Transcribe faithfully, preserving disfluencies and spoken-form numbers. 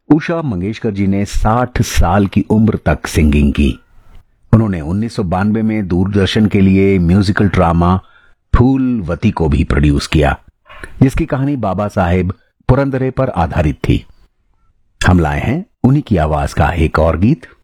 उषा मंगेशकर जी ने साठ साल की उम्र तक सिंगिंग की। उन्होंने उन्नीस सौ बानवे में दूरदर्शन के लिए म्यूजिकल ड्रामा फूलवती को भी प्रोड्यूस किया, जिसकी कहानी बाबा साहेब पुरंदरे पर आधारित थी। हम लाए हैं उन्हीं की आवाज का एक और गीत।